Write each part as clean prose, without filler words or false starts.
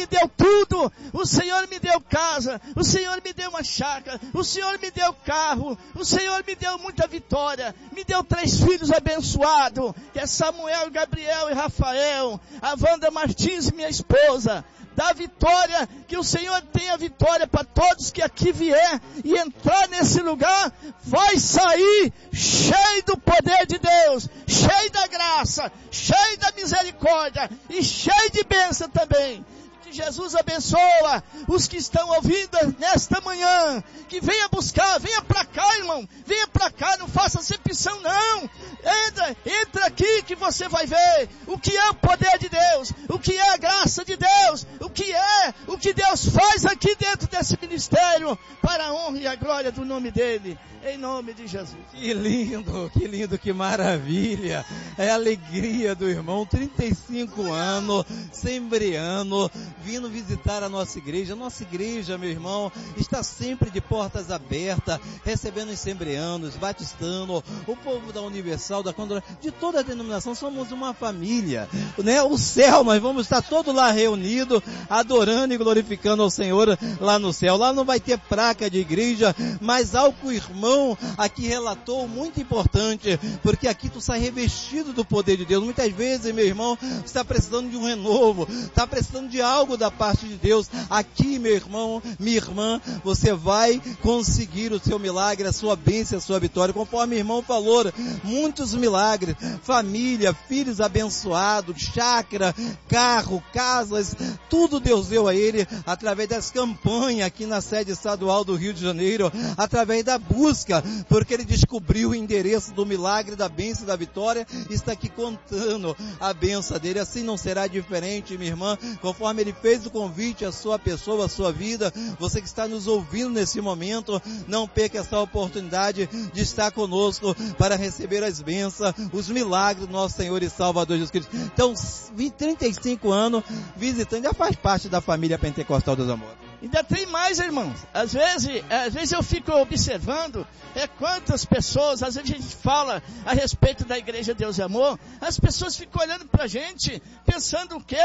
me deu tudo, o Senhor me deu casa, o Senhor me deu uma chácara, o Senhor me deu carro, o Senhor me deu muita vitória, me deu 3 filhos abençoados, que é Samuel, Gabriel e Rafael, a Wanda Martins, minha esposa. Dá vitória, que o Senhor tenha vitória para todos que aqui vier e entrar nesse lugar, vai sair cheio do poder de Deus, cheio da graça, cheio da misericórdia e cheio de bênção também. Que Jesus abençoa os que estão ouvindo nesta manhã, que venha buscar, venha para cá, irmão, venha para cá, não faça acepção não, entra aqui que você vai ver o que é o poder de Deus, o que é a graça de Deus, o que Deus faz aqui dentro desse ministério, para a honra e a glória do nome dele, em nome de Jesus. Que lindo, que maravilha, é a alegria do irmão, 35 anos, sembriano, vindo visitar a nossa igreja, meu irmão, está sempre de portas abertas, recebendo os sembrianos, batistando, o povo da Universal, da Condor, de toda a denominação, somos uma família, né? O céu, nós vamos estar todos lá reunidos, adorando e glorificando ao Senhor lá no céu. Lá não vai ter placa de igreja, mas algo que o irmão aqui relatou, muito importante, porque aqui tu sai revestido do poder de Deus. Muitas vezes, meu irmão, você está precisando de um renovo, está precisando de algo da parte de Deus. Aqui, meu irmão, minha irmã, você vai conseguir o seu milagre, a sua bênção, a sua vitória. Conforme o irmão falou, muitos milagres, família, filhos abençoados, chácara, carro, casas, tudo Deus deu a ele, através das campanhas aqui na sede estadual do Rio de Janeiro, através da busca, porque ele descobriu o endereço do milagre, da bênção, da vitória, e está aqui contando a bênção dele. Assim não será diferente, minha irmã, conforme ele fez o convite à sua pessoa, à sua vida. Você que está nos ouvindo nesse momento, não perca essa oportunidade de estar conosco para receber as bênçãos, os milagres do nosso Senhor e Salvador Jesus Cristo. Então, 35 anos visitando, já faz parte da família Pentecostal dos Amores. Ainda tem mais, irmãos. Às vezes eu fico observando quantas pessoas, às vezes a gente fala a respeito da Igreja Deus e Amor, as pessoas ficam olhando pra gente, pensando o quê?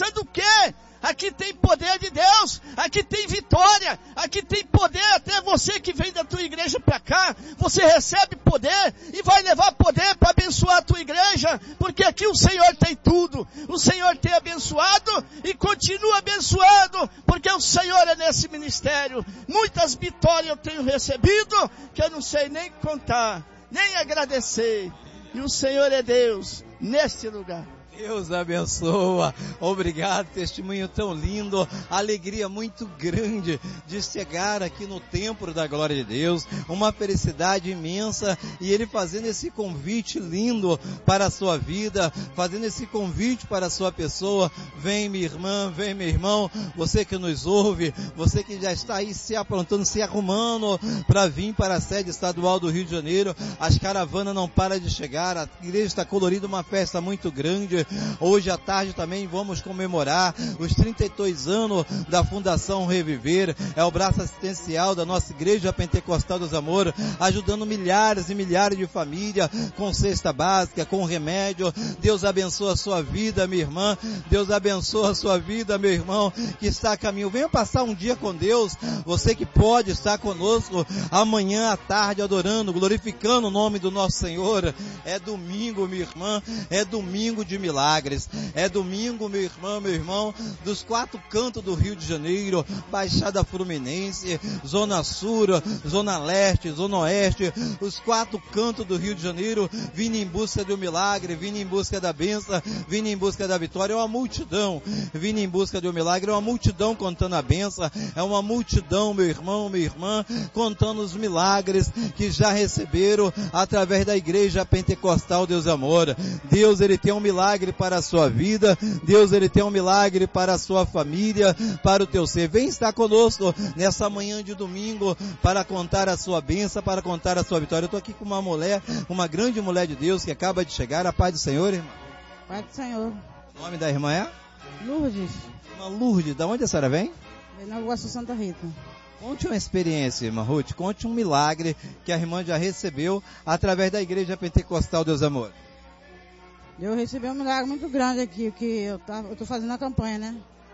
Aqui tem poder de Deus, aqui tem vitória, aqui tem poder, até você que vem da tua igreja para cá, você recebe poder e vai levar poder para abençoar a tua igreja, porque aqui o Senhor tem tudo, o Senhor tem abençoado e continua abençoando, porque o Senhor é nesse ministério. Muitas vitórias eu tenho recebido, que eu não sei nem contar, nem agradecer, e o Senhor é Deus neste lugar. Deus abençoa, obrigado, testemunho tão lindo, alegria muito grande de chegar aqui no templo da glória de Deus, uma felicidade imensa, e ele fazendo esse convite lindo para a sua vida, fazendo esse convite para a sua pessoa. Vem minha irmã, vem meu irmão, você que nos ouve, você que já está aí se aprontando, se arrumando para vir para a sede estadual do Rio de Janeiro. As caravanas não param de chegar, a igreja está colorida, uma festa muito grande. Hoje à tarde também vamos comemorar os 32 anos da Fundação Reviver, é o braço assistencial da nossa Igreja Pentecostal dos Amores, ajudando milhares e milhares de famílias com cesta básica, com remédio. Deus abençoa a sua vida, minha irmã, Deus abençoa a sua vida, meu irmão, que está a caminho. Venha passar um dia com Deus, você que pode estar conosco amanhã à tarde, adorando, glorificando o nome do nosso Senhor. É domingo, minha irmã, é domingo de milagres. É domingo, meu irmão, dos 4 cantos do Rio de Janeiro, Baixada Fluminense, Zona Sul, Zona Leste, Zona Oeste, os 4 cantos do Rio de Janeiro, vindo em busca do milagre, vindo em busca da bênção, vindo em busca da vitória. É uma multidão vindo em busca do milagre, é uma multidão contando a bênção, é uma multidão, meu irmão, minha irmã, contando os milagres que já receberam através da Igreja Pentecostal Deus Amor. Deus, ele tem um milagre para a sua vida, Deus, ele tem um milagre para a sua família, para o teu ser. Vem estar conosco nessa manhã de domingo para contar a sua bênção, para contar a sua vitória. Eu estou aqui com uma mulher, uma grande mulher de Deus que acaba de chegar. A paz do Senhor, irmã? Paz do Senhor. O nome da irmã é? Lourdes. Irmã Lourdes, da onde a senhora vem? De Nova Iguaçu, Santa Rita. Conte uma experiência, irmã Ruth, conte um milagre que a irmã já recebeu através da Igreja Pentecostal Deus Amor. Eu recebi um milagre muito grande aqui, que eu tô fazendo a campanha, né?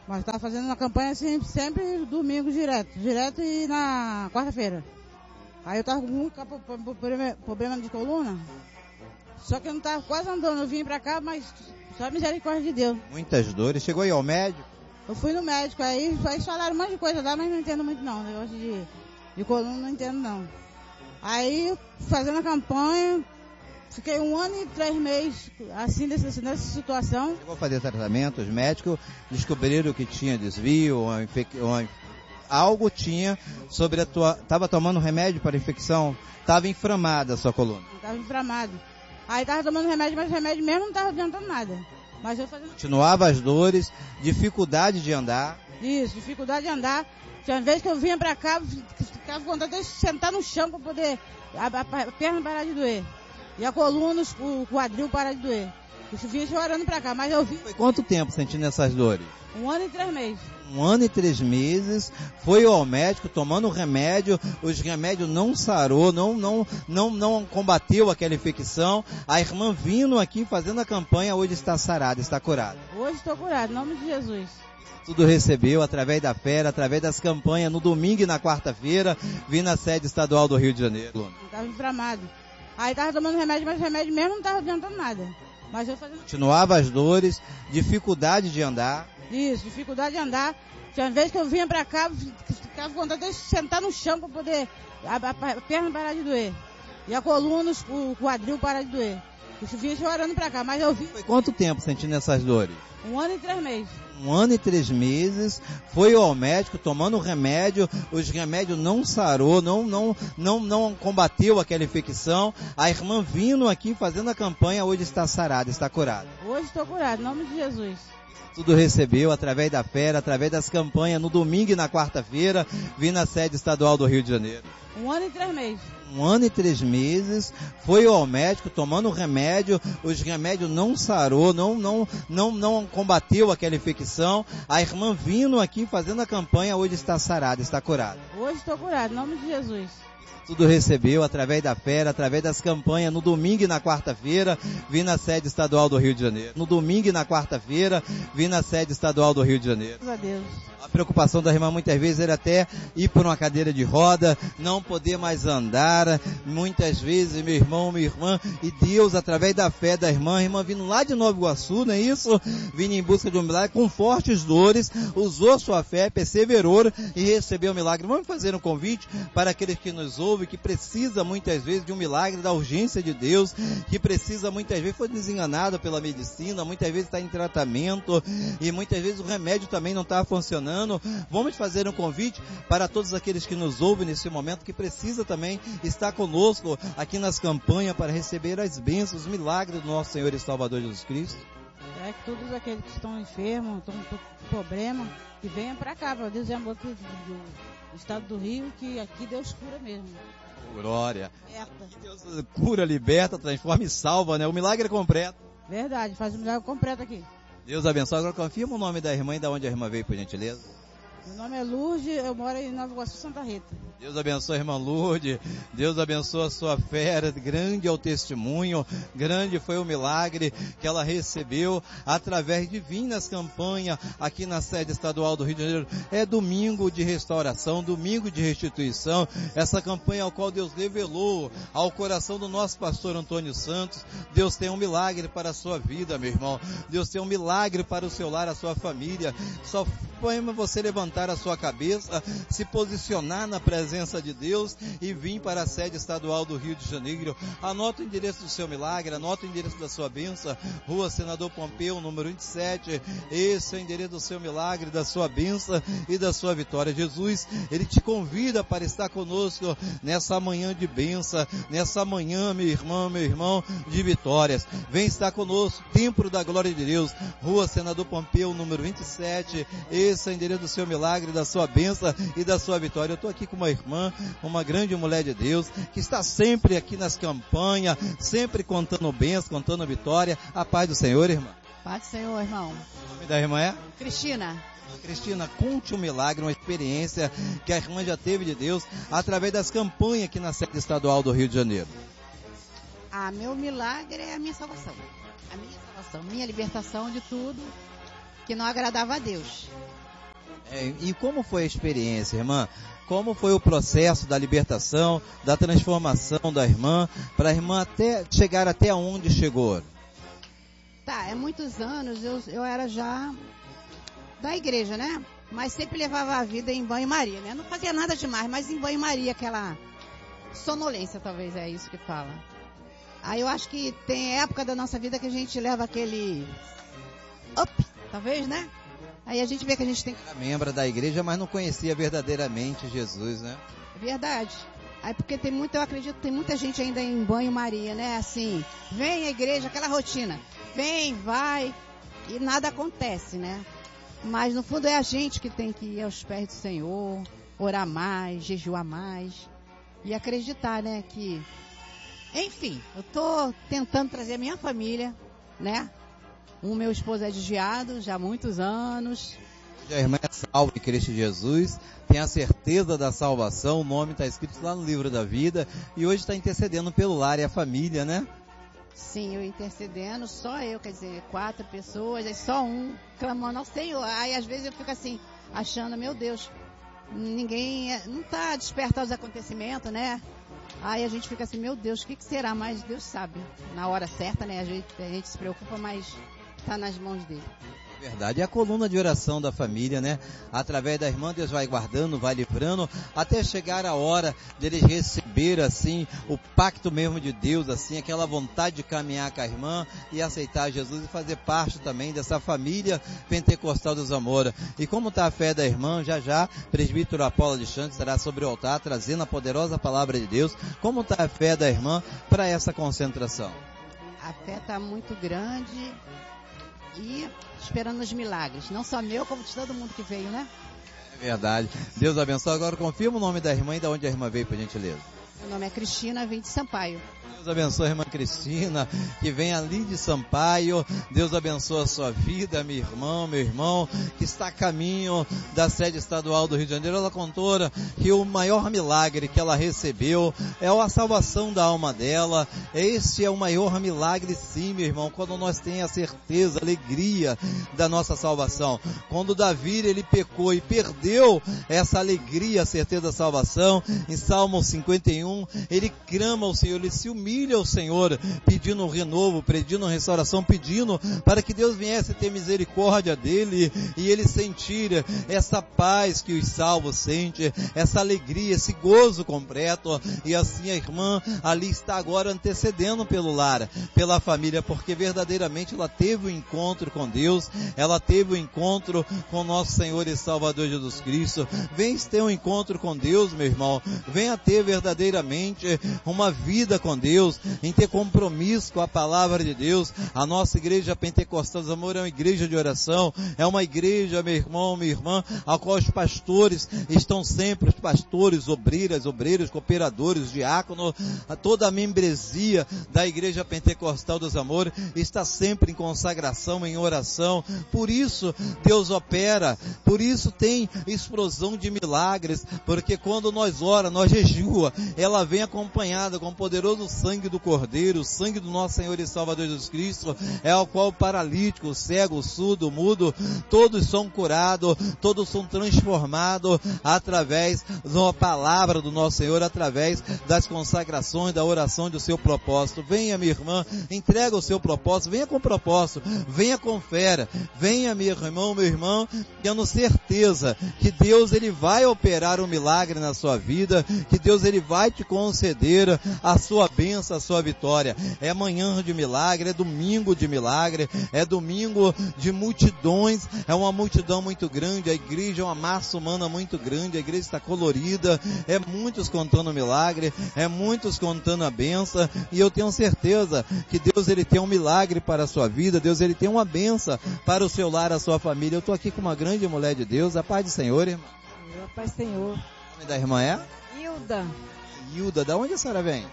Mas estava fazendo uma campanha assim, sempre domingo direto e na quarta-feira. Aí eu estava com muito problema de coluna, só que eu não estava quase andando, eu vim pra cá, mas só a misericórdia de Deus. Muitas dores. Chegou aí ao médico? Eu fui no médico, aí falaram um monte de coisa lá, mas não entendo muito não, negócio de coluna não entendo não. Aí, fazendo a campanha, fiquei 1 ano e 3 meses assim nessa situação. Chegou a fazer tratamento, os médicos descobriram que tinha desvio, algo tinha sobre a tua... Estava tomando remédio para infecção, estava inflamada a sua coluna. Estava inflamado. Aí estava tomando remédio, mas o remédio mesmo não estava adiantando nada. Mas eu fazendo... Continuava as dores, dificuldade de andar. Isso, dificuldade de andar. Tinha vez que eu vinha pra cá, ficava com vontade de sentar no chão para poder a perna parar de doer. E a coluna, o quadril parar de doer. Eu vinha chorando pra cá, mas eu vi. Foi quanto tempo sentindo essas dores? 1 ano e 3 meses. 1 ano e 3 meses, foi ao médico tomando remédio, os remédios não sarou, não combateu aquela infecção. A irmã vindo aqui fazendo a campanha, hoje está sarada, está curada. Hoje estou curada, em nome de Jesus. Tudo recebeu através da fé, através das campanhas, no domingo e na quarta-feira, vim na sede estadual do Rio de Janeiro. Estava inflamado. Aí estava tomando remédio, mas o remédio mesmo não estava adiantando nada. Mas eu fazendo... Continuava as dores, dificuldade de andar. Isso, dificuldade de andar. Tinha vez que eu vinha pra cá, ficava com vontade de sentar no chão para poder a perna parar de doer. E a coluna, o quadril parar de doer. Eu vinha chorando pra cá, mas eu vi. Foi quanto tempo sentindo essas dores? 1 ano e 3 meses. 1 ano e 3 meses, foi ao médico tomando remédio, os remédios não sarou, não combateu aquela infecção. A irmã vindo aqui fazendo a campanha, hoje está sarada, está curada. Hoje estou curada, em nome de Jesus. Tudo recebeu através da fé, através das campanhas, no domingo e na quarta-feira, vim na sede estadual do Rio de Janeiro. 1 ano e 3 meses. 1 ano e 3 meses, foi ao médico tomando remédio, os remédios não sarou, não combateu aquela infecção. A irmã vindo aqui fazendo a campanha, hoje está sarada, está curada. Hoje estou curada, em nome de Jesus. Tudo recebeu através da fé, através das campanhas, no domingo e na quarta-feira, vim na sede estadual do Rio de Janeiro. No domingo e na quarta-feira, vim na sede estadual do Rio de Janeiro. Graças a Deus. A preocupação da irmã muitas vezes era até ir por uma cadeira de roda, não poder mais andar, muitas vezes, meu irmão, minha irmã, e Deus, através da fé da irmã, a irmã vindo lá de Nova Iguaçu, não é isso? Vindo em busca de um milagre, com fortes dores, usou sua fé, perseverou e recebeu o milagre. Vamos fazer um convite para aqueles que nos ouvem, que precisa muitas vezes de um milagre, da urgência de Deus, que precisa muitas vezes, foi desenganado pela medicina, muitas vezes está em tratamento, e muitas vezes o remédio também não está funcionando. Vamos fazer um convite para todos aqueles que nos ouvem nesse momento, que precisa também estar conosco aqui nas campanhas para receber as bênçãos, os milagres do nosso Senhor e Salvador Jesus Cristo. É que todos aqueles que estão enfermos, estão com problema, que venham para cá, para Deus amor aqui do estado do Rio, que aqui Deus cura mesmo. Glória. Aqui Deus cura, liberta, transforma e salva, né? O milagre é completo. Verdade, faz um milagre completo aqui. Deus abençoe. Agora confirma o nome da irmã e de onde a irmã veio, por gentileza. Meu nome é Lourdes, eu moro em Nova Iguaçu, Santa Rita. Deus abençoe a irmã Lourdes, Deus abençoe a sua fé, grande é o testemunho, grande foi o milagre que ela recebeu através de vir nas campanhas aqui na sede estadual do Rio de Janeiro. É domingo de restauração, domingo de restituição, essa campanha ao qual Deus revelou ao coração do nosso pastor Antônio Santos. Deus tem um milagre para a sua vida, meu irmão, Deus tem um milagre para o seu lar, a sua família. Só foi você levantar a sua cabeça, se posicionar na presença de Deus e vir para a sede estadual do Rio de Janeiro. Anota o endereço do seu milagre, anota o endereço da sua bênção, Rua Senador Pompeu, número 27. Esse é o endereço do seu milagre, da sua bênção e da sua vitória. Jesus, Ele te convida para estar conosco nessa manhã de bênção, nessa manhã, meu irmão, de vitórias. Vem estar conosco, Templo da Glória de Deus, Rua Senador Pompeu, número 27. Esse é o endereço do seu milagre, da sua bênção e da sua vitória. Eu estou aqui com uma irmã, uma grande mulher de Deus, que está sempre aqui nas campanhas, sempre contando bênção, contando vitória. A paz do Senhor, irmã. Paz do Senhor, irmão. O nome da irmã é? Cristina. Cristina, conte um milagre, uma experiência que a irmã já teve de Deus através das campanhas aqui na sede estadual do Rio de Janeiro. Meu milagre é a minha salvação. A minha salvação, minha libertação de tudo que não agradava a Deus. E como foi a experiência, irmã? Como foi o processo da libertação, da transformação da irmã, para a irmã até chegar até onde chegou? Tá, é muitos anos, eu era já da igreja, né? Mas sempre levava a vida em banho-maria, né? Não fazia nada demais, mas em banho-maria, aquela sonolência, talvez é isso que fala. Aí eu acho que tem época da nossa vida que a gente leva aquele up, talvez, né? Aí a gente vê que a gente tem... Era membro da igreja, mas não conhecia verdadeiramente Jesus, né? Verdade. Aí porque eu acredito que tem muita gente ainda em banho-maria, né? Assim, vem à igreja, aquela rotina. Vem, vai, e nada acontece, né? Mas no fundo é a gente que tem que ir aos pés do Senhor, orar mais, jejuar mais e acreditar, né? Que, enfim, eu tô tentando trazer a minha família, né? O meu esposo é desviado já há muitos anos. A irmã é salva em Cristo Jesus, tem a certeza da salvação, o nome está escrito lá no livro da vida e hoje está intercedendo pelo lar e a família, né? Sim, eu intercedendo, só eu, quer dizer, 4 pessoas, aí só um clamando ao Senhor. Aí às vezes eu fico assim, achando, meu Deus, ninguém não está desperto aos acontecimentos, né? Aí a gente fica assim, meu Deus, o que será? Mas Deus sabe, na hora certa, né? A gente se preocupa, mas está nas mãos dele. Verdade, é a coluna de oração da família, né? Através da irmã, Deus vai guardando, vai livrando, até chegar a hora deles receber, assim, o pacto mesmo de Deus, assim, aquela vontade de caminhar com a irmã e aceitar Jesus e fazer parte também dessa família pentecostal dos Amora. E como está a fé da irmã, já, presbítero Apolo de Santos estará sobre o altar, trazendo a poderosa palavra de Deus. Como está a fé da irmã para essa concentração? A fé está muito grande e esperando os milagres, não só meu, como de todo mundo que veio, né? É verdade. Deus abençoe. Agora confirma o nome da irmã e de onde a irmã veio, por gentileza. Meu nome é Cristina, vim de Sampaio. Deus abençoe a irmã Cristina, que vem ali de Sampaio. Deus abençoe a sua vida, meu irmão, que está a caminho da sede estadual do Rio de Janeiro. Ela contou que o maior milagre que ela recebeu é a salvação da alma dela. Este é o maior milagre, sim, meu irmão, quando nós temos a certeza, a alegria da nossa salvação. Quando Davi, ele pecou e perdeu essa alegria, a certeza da salvação, em Salmo 51, ele clama ao Senhor, ele se humilha ao Senhor, pedindo um renovo, pedindo uma restauração, pedindo para que Deus viesse ter misericórdia dele e ele sentir essa paz que os salvos sentem, essa alegria, esse gozo completo. E assim a irmã ali está agora antecedendo pelo lar, pela família, porque verdadeiramente ela teve um encontro com Deus, ela teve um encontro com o nosso Senhor e Salvador Jesus Cristo. Venha ter um encontro com Deus, meu irmão, venha ter verdadeiramente uma vida com Deus, em ter compromisso com a palavra de Deus. A nossa igreja pentecostal dos Amor é uma igreja de oração, é uma igreja, meu irmão, minha irmã, a qual os pastores estão sempre, os pastores, obreiros, cooperadores, diáconos, toda a membresia da igreja pentecostal dos Amor está sempre em consagração, em oração. Por isso Deus opera, por isso tem explosão de milagres, porque quando nós ora, nós jejua, ela vem acompanhada com o poderoso sangue do Cordeiro, o sangue do nosso Senhor e Salvador Jesus Cristo, é ao qual o paralítico, o cego, o surdo, o mudo, todos são curados, todos são transformados através da palavra do nosso Senhor, através das consagrações, da oração do seu propósito. Venha, minha irmã, entrega o seu propósito, venha com propósito, venha com fé, venha, meu irmão, meu irmão, tendo certeza que Deus, ele vai operar um milagre na sua vida, que Deus, ele vai te conceder a sua bênção, a sua vitória. É manhã de milagre, é domingo de milagre, é domingo de multidões, é uma multidão muito grande, a igreja é uma massa humana muito grande, a igreja está colorida, é muitos contando milagre, é muitos contando a bênção, e eu tenho certeza que Deus, ele tem um milagre para a sua vida, Deus, ele tem uma bênção para o seu lar, a sua família. Eu estou aqui com uma grande mulher de Deus, a paz do Senhor, irmã. A paz do Senhor. O nome da irmã é? Hilda, da onde a senhora vem?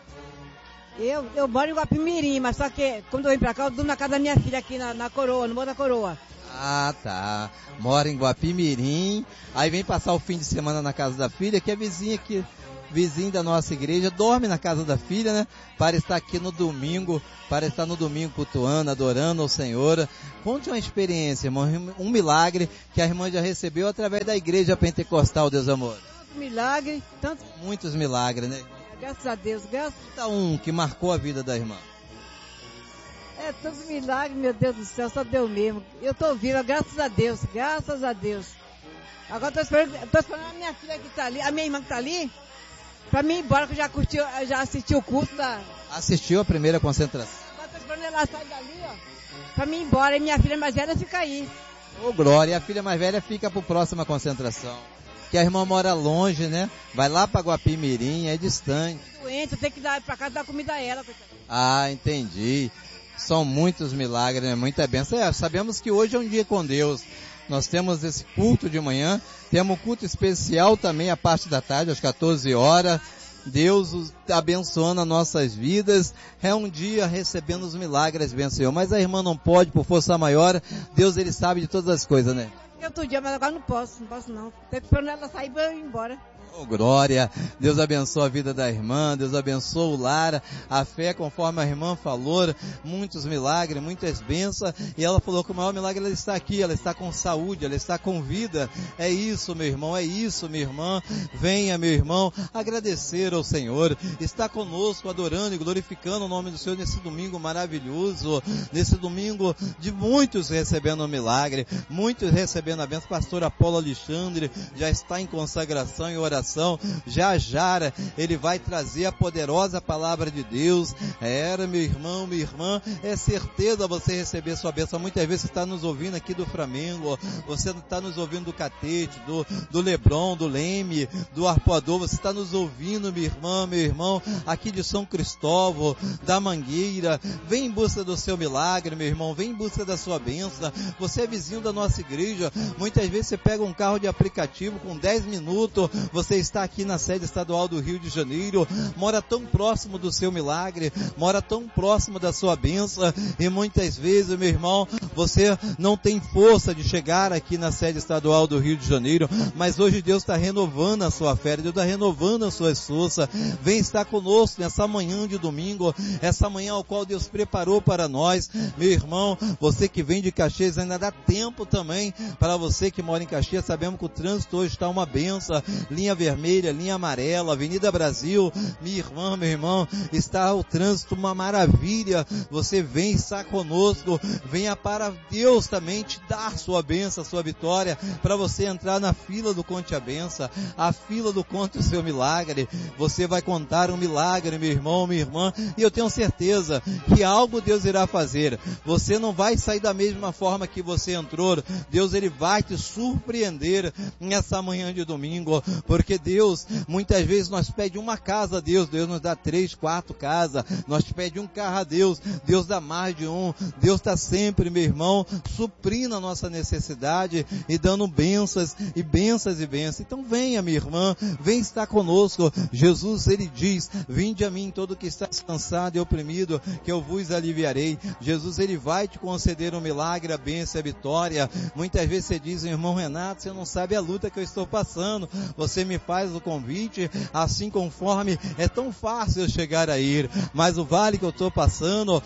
Eu moro em Guapimirim, mas só que quando eu vim pra cá, eu durmo na casa da minha filha aqui na Coroa, no Morro da Coroa. Ah, tá. Mora em Guapimirim, aí vem passar o fim de semana na casa da filha, que é vizinha aqui. vizinho da nossa igreja, dorme na casa da filha, né? Para estar aqui no domingo, cultuando, adorando ao Senhor. Conte uma experiência, irmão, um milagre que a irmã já recebeu através da igreja pentecostal, Deus amor. Milagre, tanto... Muitos milagres, né? Graças a Deus, Um que marcou a vida da irmã. Tanto milagre, meu Deus do céu, só Deus mesmo. Eu tô viva, graças a Deus. Agora tô esperando a minha filha que tá ali, a minha irmã que tá ali, pra mim ir embora, que eu já assisti o curso da... Assistiu a primeira concentração. Agora tô esperando ela sair dali, ó, pra mim ir embora, e minha filha mais velha fica aí. Ô, glória, e a filha mais velha fica pro próxima concentração. Que a irmã mora longe, né? Vai lá pra Guapimirim, é distante. Doente, eu tenho que dar pra casa dar comida a ela. Ah, entendi. São muitos milagres, né? Muita bênção. Sabemos que hoje é um dia com Deus. Nós temos esse culto de manhã, temos um culto especial também a parte da tarde, às 14 horas. Deus abençoando as nossas vidas. É um dia recebendo os milagres, bem Senhor. Mas a irmã não pode, por força maior. Deus, Ele sabe de todas as coisas, né? Outro dia, mas agora não posso não. Tem que esperar ela sair pra eu ir embora. Oh, glória, Deus abençoa a vida da irmã, Deus abençoa o lar, a fé conforme a irmã falou, muitos milagres, muitas bênçãos, e ela falou que o maior milagre ela está aqui, ela está com saúde, ela está com vida. É isso, meu irmão, é isso, minha irmã. Venha, meu irmão, agradecer ao Senhor, está conosco adorando e glorificando o nome do Senhor nesse domingo maravilhoso, nesse domingo de muitos recebendo o milagre, muitos recebendo a bênção. Pastor Apolo Alexandre já está em consagração e oração. Já ele vai trazer a poderosa palavra de Deus. Meu irmão, minha irmã, é certeza você receber sua bênção. Muitas vezes você está nos ouvindo aqui do Flamengo, você está nos ouvindo do Catete, do Lebron, do Leme, do Arpoador, você está nos ouvindo, minha irmã, meu irmão, aqui de São Cristóvão, da Mangueira. Vem em busca do seu milagre, meu irmão, vem em busca da sua bênção. Você é vizinho da nossa igreja, muitas vezes você pega um carro de aplicativo com 10 minutos, você está aqui na sede estadual do Rio de Janeiro, mora tão próximo do seu milagre, mora tão próximo da sua bênção, e muitas vezes, meu irmão, você não tem força de chegar aqui na sede estadual do Rio de Janeiro, mas hoje Deus está renovando a sua fé, Deus está renovando as suas forças. Vem estar conosco nessa manhã de domingo, essa manhã ao qual Deus preparou para nós. Meu irmão, você que vem de Caxias, ainda dá tempo também para você que mora em Caxias. Sabemos que o trânsito hoje está uma benção, linha vermelha, linha amarela, Avenida Brasil. Minha irmã, meu irmão, está o trânsito uma maravilha. Você vem estar conosco, venha para Deus também te dar sua bênção, sua vitória, para você entrar na fila do Conte a Benção, a fila do Conte o seu milagre. Você vai contar um milagre, meu irmão, minha irmã, e eu tenho certeza que algo Deus irá fazer. Você não vai sair da mesma forma que você entrou. Deus, Ele vai te surpreender nessa manhã de domingo, porque Deus, muitas vezes nós pedimos uma casa a Deus, Deus nos dá 3, 4 casas, nós pedimos um carro a Deus, Deus dá mais de um. Deus está sempre, meu irmão, suprindo a nossa necessidade e dando bênçãos e bênçãos e bênçãos. Então venha, minha irmã, vem estar conosco. Jesus, Ele diz: vinde a mim todo que está cansado e oprimido, que eu vos aliviarei. Jesus, Ele vai te conceder um milagre, a bênção e a vitória. Muitas vezes você diz: irmão Renato, você não sabe a luta que eu estou passando. Você me faz o convite, assim conforme é tão fácil eu chegar a ir, mas o vale que eu estou passando,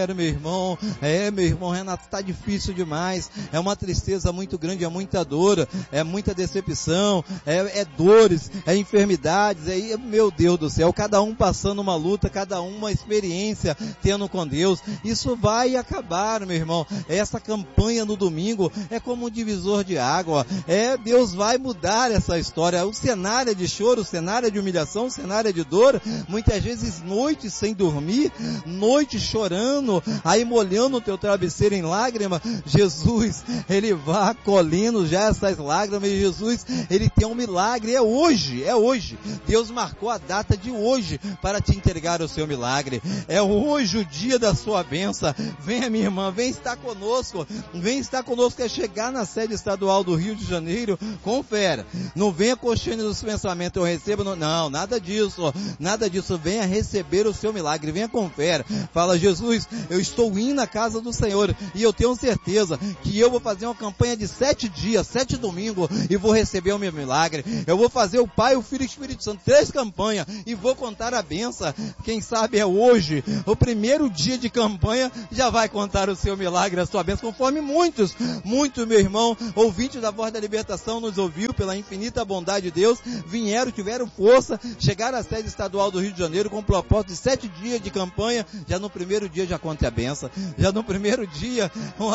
meu irmão Renato, está difícil demais, é uma tristeza muito grande, é muita dor, é muita decepção, é dores, é enfermidades, meu Deus do céu, cada um passando uma luta, cada um uma experiência tendo com Deus. Isso vai acabar, meu irmão. Essa campanha no domingo é como um divisor de água, Deus vai mudar essa história. O cenário de choro, o cenário de humilhação, o cenário de dor, muitas vezes noites sem dormir, noites chorando, aí molhando o teu travesseiro em lágrima. Jesus, Ele vai acolhendo já essas lágrimas, e Jesus, Ele tem um milagre, é hoje. Deus marcou a data de hoje para te entregar o seu milagre. É hoje o dia da sua bênção. Venha, minha irmã, vem estar conosco, é chegar na sede estadual do Rio de Janeiro com fé. Não venha domínio dos pensamentos, eu recebo. Não, nada disso. Nada disso. Venha receber o seu milagre. Venha com fé. Fala, Jesus, eu estou indo na casa do Senhor e eu tenho certeza que eu vou fazer uma campanha de 7 dias, 7 domingos e vou receber o meu milagre. Eu vou fazer o Pai, o Filho e o Espírito Santo, 3 campanhas e vou contar a benção. Quem sabe é hoje, o primeiro dia de campanha, já vai contar o seu milagre, a sua bênção, conforme muitos, meu irmão, ouvinte da Voz da Libertação, nos ouviu pela infinita bondade de Deus, vieram, tiveram força, chegaram à sede estadual do Rio de Janeiro com o propósito de 7 dias de campanha, já no primeiro dia já conta a benção, já no primeiro dia,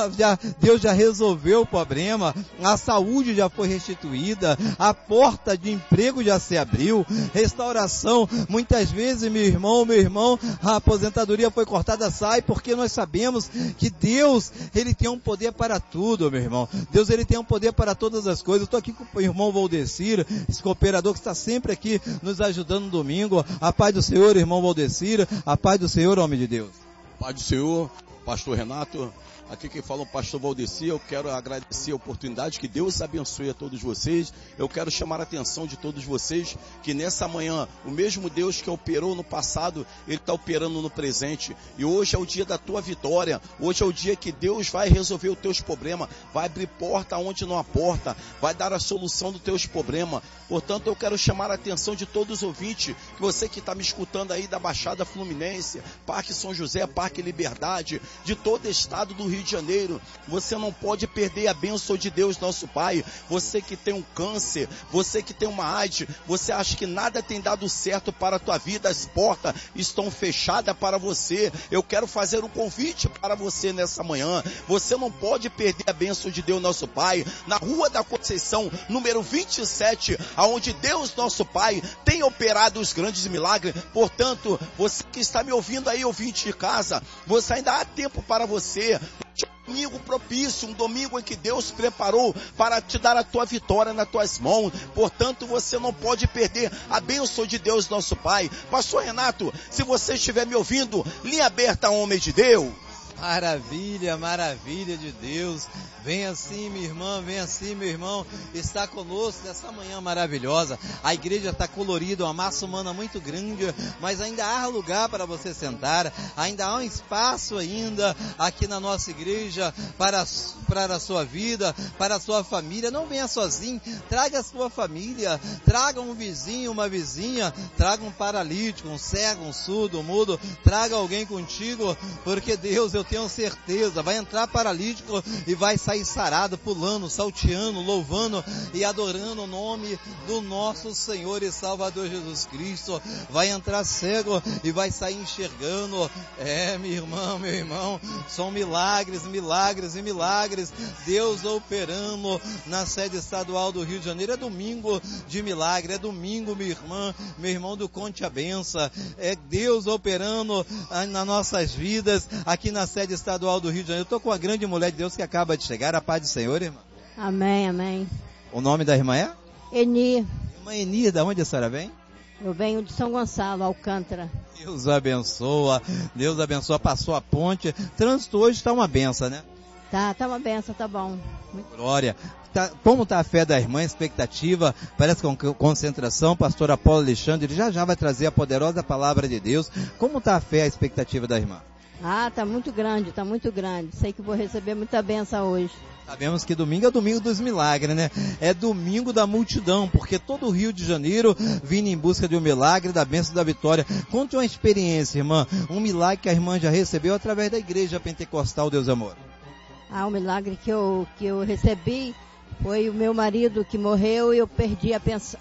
Deus já resolveu o problema, a saúde já foi restituída, a porta de emprego já se abriu, restauração, muitas vezes, meu irmão, a aposentadoria foi cortada, sai, porque nós sabemos que Deus, Ele tem um poder para tudo, meu irmão. Deus, Ele tem um poder para todas as coisas. Eu estou aqui com o irmão Valdecir, esse cooperador que está sempre aqui nos ajudando no domingo. A paz do Senhor, irmão Valdecir, a paz do Senhor, homem de Deus. Paz do Senhor, pastor Renato. Aqui quem fala é o pastor Valdecir. Eu quero agradecer a oportunidade, que Deus abençoe a todos vocês. Eu quero chamar a atenção de todos vocês, que nessa manhã, o mesmo Deus que operou no passado, Ele está operando no presente. E hoje é o dia da tua vitória. Hoje é o dia que Deus vai resolver os teus problemas, vai abrir porta onde não há porta, vai dar a solução dos teus problemas. Portanto, eu quero chamar a atenção de todos os ouvintes, que você que está me escutando aí da Baixada Fluminense, Parque São José, Parque Liberdade, de todo o estado do Rio de Janeiro, você não pode perder a bênção de Deus, nosso Pai. Você que tem um câncer, você que tem uma AIDS, você acha que nada tem dado certo para a tua vida, as portas estão fechadas para você. Eu quero fazer um convite para você nessa manhã. Você não pode perder a bênção de Deus, nosso Pai, na Rua da Conceição, número 27, aonde Deus, nosso Pai, tem operado os grandes milagres. Portanto, você que está me ouvindo aí, ouvinte de casa, você ainda há tempo para você. Domingo propício, um domingo em que Deus preparou para te dar a tua vitória nas tuas mãos. Portanto, você não pode perder a bênção de Deus, nosso Pai. Pastor Renato, se você estiver me ouvindo, linha aberta, homem de Deus. Maravilha, maravilha de Deus. Vem assim, minha irmã, vem assim, meu irmão. Está conosco nessa manhã maravilhosa. A igreja está colorida, uma massa humana muito grande, mas ainda há lugar para você sentar. Ainda há um espaço ainda aqui na nossa igreja para a sua vida, para a sua família. Não venha sozinho, traga a sua família, traga um vizinho, uma vizinha, traga um paralítico, um cego, um surdo, um mudo, traga alguém contigo, porque Deus, eu tenho certeza, vai entrar paralítico e vai sair sarado, pulando, salteando, louvando e adorando o nome do nosso Senhor e Salvador Jesus Cristo. Vai entrar cego e vai sair enxergando. Minha irmã, meu irmão, são milagres, milagres e milagres. Deus operando na sede estadual do Rio de Janeiro. É domingo de milagre, é domingo, minha irmã, meu irmão, do Conte a Benção. É Deus operando nas nossas vidas aqui na sede estadual do Rio de Janeiro. Eu estou com a grande mulher de Deus que acaba de chegar. A paz do Senhor, irmã. Amém, amém. O nome da irmã é? Eni. Irmã Eni, da onde a senhora vem? Eu venho de São Gonçalo, Alcântara. Deus abençoa, Deus abençoa. Passou a ponte. Trânsito hoje está uma benção, né? Tá uma benção, tá bom. Glória. Como está a fé da irmã, expectativa? Parece com concentração. Pastor Apolo Alexandre, ele já vai trazer a poderosa palavra de Deus. Como está a fé, a expectativa da irmã? Tá muito grande, tá muito grande. Sei que vou receber muita bênção hoje. Sabemos que domingo é domingo dos milagres, né? É domingo da multidão, porque todo o Rio de Janeiro vindo em busca de um milagre, da bênção, da vitória. Conte uma experiência, irmã, um milagre que a irmã já recebeu através da Igreja Pentecostal Deus Amor. O milagre que eu recebi foi o meu marido que morreu e eu perdi a pensão.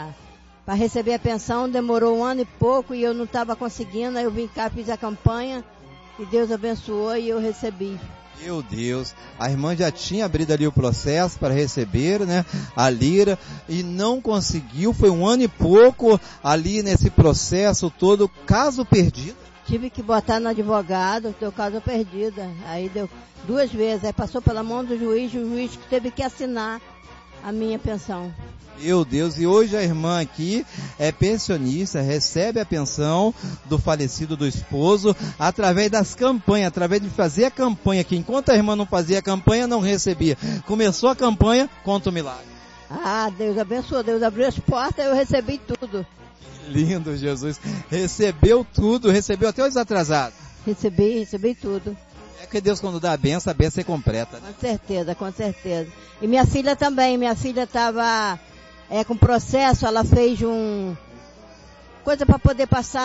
Para receber a pensão demorou 1 ano e pouco e eu não estava conseguindo, aí eu vim cá, fiz a campanha e Deus abençoou e eu recebi. Meu Deus, a irmã já tinha abrido ali o processo para receber, né, a lira, e não conseguiu, foi 1 ano e pouco ali nesse processo todo, caso perdido. Tive que botar no advogado, deu caso perdida, aí deu 2 vezes, aí passou pela mão do juiz, o juiz teve que assinar a minha pensão. Meu Deus, e hoje a irmã aqui é pensionista, recebe a pensão do falecido do esposo, através das campanhas, através de fazer a campanha, que enquanto a irmã não fazia a campanha, não recebia. Começou a campanha, conta o milagre. Ah, Deus abençoou, Deus abriu as portas, eu recebi tudo. Lindo, Jesus. Recebeu tudo, recebeu até os atrasados. Recebi tudo. É que Deus, quando dá a benção é completa. Né? Com certeza. E minha filha também, minha filha estava com processo, ela fez coisa para poder passar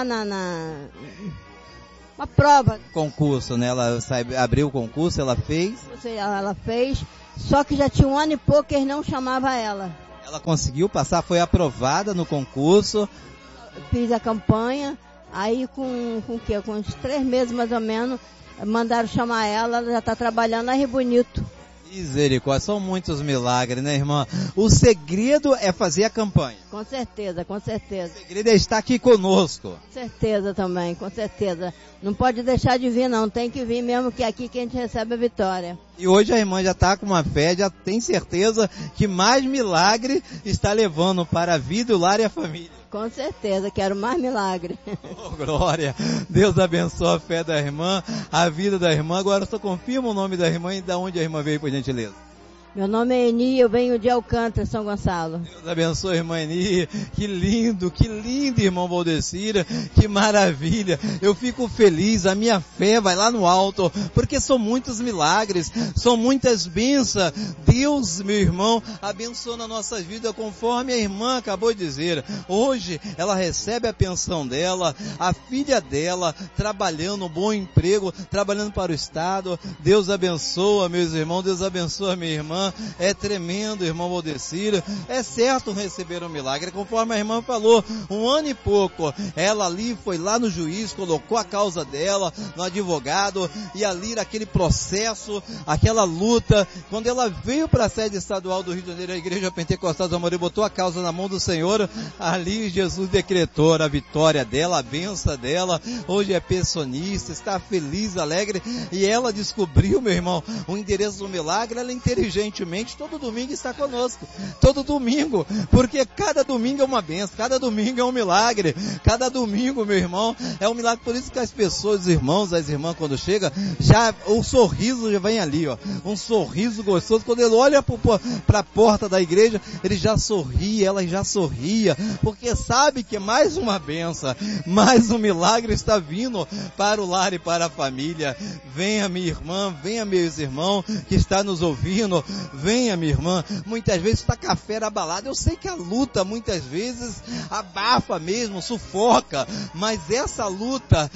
uma prova. Concurso, né? Ela abriu o concurso, ela fez. Ela fez, só que já tinha 1 ano e pouco que eles não chamavam ela. Ela conseguiu passar, foi aprovada no concurso. Fiz a campanha, aí com o quê? Com uns 3 meses mais ou menos, mandaram chamar ela já está trabalhando na Rio Bonito. Misericórdia, são muitos milagres, né, irmã? O segredo é fazer a campanha. Com certeza. O segredo é estar aqui conosco. Com certeza também, com certeza. Não pode deixar de vir não, tem que vir mesmo, que é aqui que a gente recebe a vitória. E hoje a irmã já está com uma fé, já tem certeza que mais milagre está levando para a vida, o lar e a família. Com certeza, quero mais milagre. Oh, glória! Deus abençoe a fé da irmã, a vida da irmã. Agora só confirma o nome da irmã e de onde a irmã veio, por gentileza. Meu nome é Eni, eu venho de Alcântara, São Gonçalo. Deus abençoe, irmã Eni. Que lindo, irmão Valdecira. Que maravilha. Eu fico feliz, a minha fé vai lá no alto, porque são muitos milagres, são muitas bênçãos. Deus, meu irmão, abençoa na nossa vida, conforme a irmã acabou de dizer. Hoje, ela recebe a pensão dela, a filha dela, trabalhando um bom emprego, trabalhando para o Estado. Deus abençoa, meus irmãos, Deus abençoa minha irmã. É tremendo, irmão Valdecira. É certo receber um milagre, conforme a irmã falou, 1 ano e pouco, ela ali foi lá no juiz, colocou a causa dela no advogado, e ali naquele processo, aquela luta, quando ela veio para a sede estadual do Rio de Janeiro, a Igreja Pentecostal do Amor, e botou a causa na mão do Senhor, ali Jesus decretou a vitória dela, a benção dela. Hoje é pensionista, está feliz, alegre, e ela descobriu, meu irmão, o endereço do milagre. Ela inteligentemente todo domingo está conosco, todo domingo, porque cada domingo é uma benção, cada domingo é um milagre, cada domingo, meu irmão, é um milagre. Por isso que as pessoas, os irmãos, as irmãs, quando chegam, já o sorriso já vem ali, ó, um sorriso gostoso. Quando ele olha para a porta da igreja, ele já sorria, ela já sorria, porque sabe que mais uma benção, mais um milagre está vindo para o lar e para a família. Venha, minha irmã, venha, meus irmãos que está nos ouvindo, venha, minha irmã. Muitas vezes está com a fé abalada. Eu sei que a luta muitas vezes abafa mesmo, sufoca, mas essa luta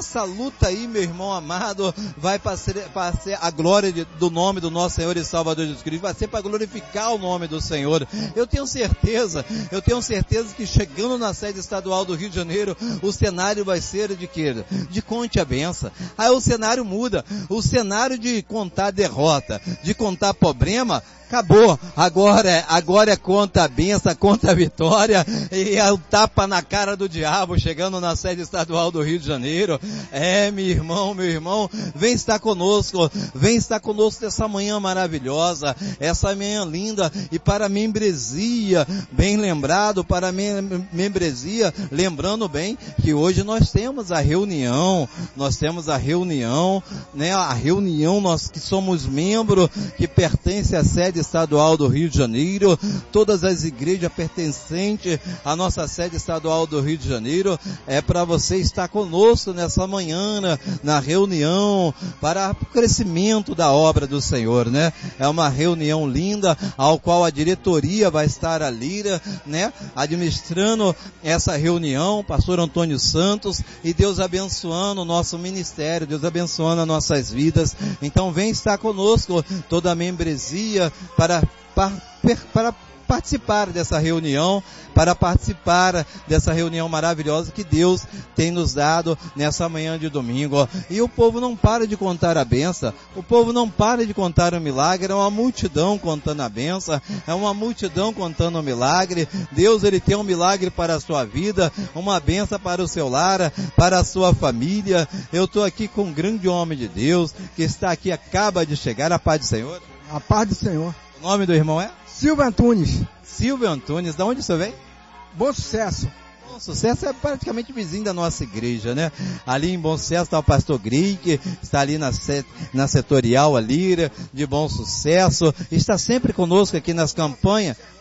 aí, meu irmão amado, vai para ser a glória do nome do nosso Senhor e Salvador Jesus Cristo, vai ser para glorificar o nome do Senhor. Eu tenho certeza que chegando na sede estadual do Rio de Janeiro, o cenário vai ser de quê? De conte a benção. Aí o cenário muda, o cenário de contar derrota, de contar problema, acabou. Agora é conta a benção, conta a vitória, e é o tapa na cara do diabo chegando na sede estadual do Rio de Janeiro. Meu irmão, vem estar conosco nessa manhã maravilhosa, essa manhã linda, e para a membresia, bem lembrado, para a membresia, lembrando bem que hoje nós temos a reunião, né, a reunião, nós que somos membros, que pertence à sede estadual do Rio de Janeiro, todas as igrejas pertencentes à nossa sede estadual do Rio de Janeiro, é para você estar conosco nessa manhã, na reunião, para o crescimento da obra do Senhor, né? É uma reunião linda, ao qual a diretoria vai estar ali, né? Administrando essa reunião, pastor Antônio Santos, e Deus abençoando o nosso ministério, Deus abençoando as nossas vidas. Então vem estar conosco, toda a membresia, para participar dessa reunião, maravilhosa que Deus tem nos dado nessa manhã de domingo. E o povo não para de contar a benção, o povo não para de contar o milagre. É uma multidão contando a benção, é uma multidão contando o milagre. Deus, ele tem um milagre para a sua vida, uma benção para o seu lar, para a sua família. Eu estou aqui com um grande homem de Deus, que está aqui, acaba de chegar. A paz do Senhor. A paz do Senhor. O nome do irmão é? Silvio Antunes. Silvio Antunes, de onde você vem? Bom Sucesso. Bom Sucesso é praticamente vizinho da nossa igreja, né? Ali em Bom Sucesso está o pastor Grey, que está ali na setorial ali, de Bom Sucesso, está sempre conosco aqui nas campanhas.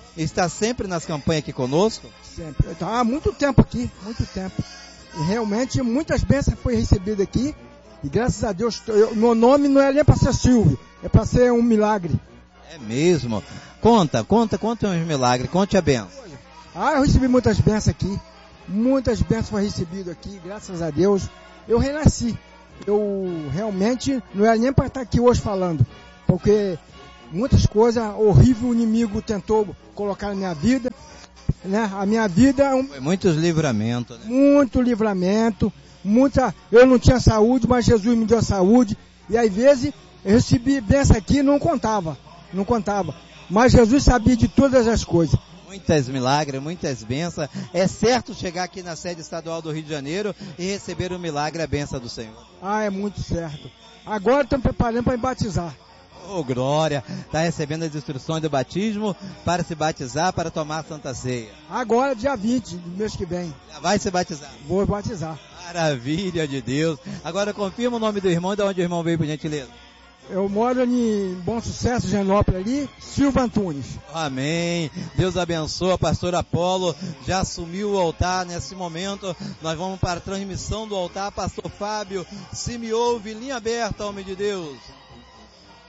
Está sempre nas campanhas aqui conosco? Sempre. Eu estava há muito tempo aqui, muito tempo. E realmente muitas bênçãos foram recebidas aqui. E graças a Deus, meu nome não é nem para ser Silvio, é para ser um milagre. É mesmo? Conta uns milagres, conte a benção. Eu recebi muitas bênçãos aqui. Muitas bênçãos foram recebidas aqui, graças a Deus. Eu renasci. Eu realmente não era nem para estar aqui hoje falando. Porque muitas coisas horríveis o inimigo tentou colocar na minha vida. Né? A minha vida... Foi muitos livramentos. Né? Muito livramento. Eu não tinha saúde, mas Jesus me deu saúde. E às vezes eu recebi bênção aqui e não contava. Mas Jesus sabia de todas as coisas. Muitas milagres, muitas bênçãos. É certo chegar aqui na sede estadual do Rio de Janeiro e receber o milagre, a bênção do Senhor. É muito certo. Agora estamos preparando para me batizar. Oh, glória! Está recebendo as instruções do batismo para se batizar, para tomar a Santa Ceia. Agora, dia 20 do mês que vem. Já vai se batizar? Vou batizar. Maravilha de Deus. Agora confirma o nome do irmão, de onde o irmão veio, por gentileza. Eu moro em Bom Sucesso, Genópolis ali, Silva Antunes. Amém. Deus abençoe. Pastor Apolo já assumiu o altar nesse momento. Nós vamos para a transmissão do altar. Pastor Fábio, se me ouve, linha aberta, homem de Deus.